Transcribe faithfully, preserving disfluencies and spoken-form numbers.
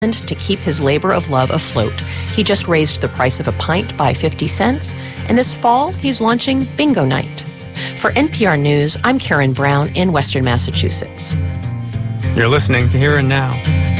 to keep his labor of love afloat. He just raised the price of a pint by fifty cents, and this fall he's launching Bingo Night. For N P R News, I'm Karen Brown in Western Massachusetts. You're listening to Here and Now.